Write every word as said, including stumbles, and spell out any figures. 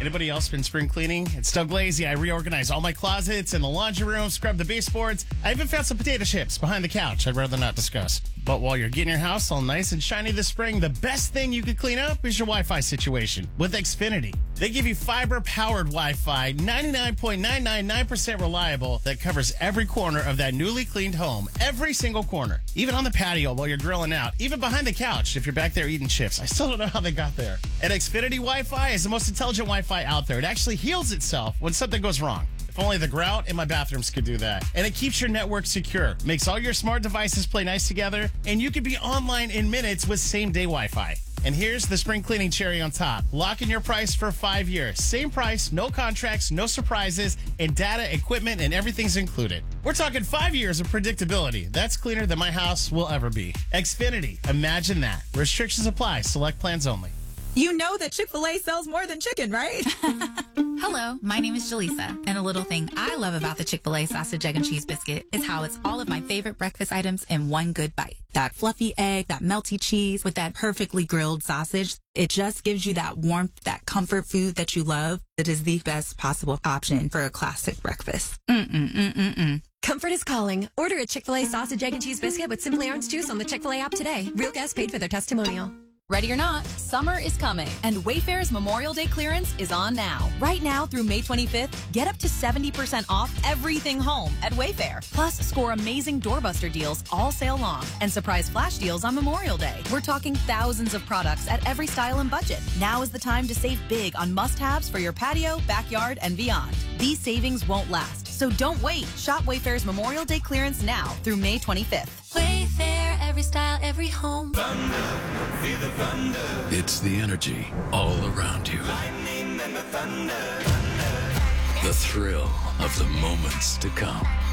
Anybody else been spring cleaning? It's Doug Lazy. I reorganized all my closets and the laundry room, scrubbed the baseboards. I even found some potato chips behind the couch I'd rather not discuss. But while you're getting your house all nice and shiny this spring, the best thing you could clean up is your Wi-Fi situation with Xfinity. They give you fiber-powered Wi-Fi, ninety-nine point nine nine nine percent reliable, that covers every corner of that newly cleaned home. Every single corner. Even on the patio while you're grilling out. Even behind the couch if you're back there eating chips. I still don't know how they got there. And Xfinity Wi-Fi is the most intelligent Wi-Fi out there. It actually heals itself when something goes wrong. If only the grout in my bathrooms could do that. And it keeps your network secure, makes all your smart devices play nice together, and you can be online in minutes with same-day Wi-Fi. And here's the spring cleaning cherry on top. Lock in your price for five years. Same price, no contracts, no surprises, and data, equipment, and everything's included. We're talking five years of predictability. That's cleaner than my house will ever be. Xfinity, imagine that. Restrictions apply. Select plans only. You know that Chick-fil-A sells more than chicken, right? Hello, my name is Jaleesa, and a little thing I love about the Chick-fil-A sausage, egg, and cheese biscuit is how it's all of my favorite breakfast items in one good bite. That fluffy egg, that melty cheese with that perfectly grilled sausage. It just gives you that warmth, that comfort food that you love. It is the best possible option for a classic breakfast. Mm-mm-mm-mm-mm. Comfort is calling. Order a Chick-fil-A sausage, egg, and cheese biscuit with Simply Orange Juice on the Chick-fil-A app today. Real guests paid for their testimonial. Ready or not, summer is coming, and Wayfair's Memorial Day clearance is on now. Right now through May twenty-fifth, get up to seventy percent off everything home at Wayfair. Plus, score amazing doorbuster deals all sale long and surprise flash deals on Memorial Day. We're talking thousands of products at every style and budget. Now is the time to save big on must-haves for your patio, backyard, and beyond. These savings won't last, so don't wait. Shop Wayfair's Memorial Day clearance now through May twenty-fifth. Wayfair, every style, every home. Thunder, feel the thunder. It's the energy all around you. Lightning and the thunder, thunder. The thrill of the moments to come.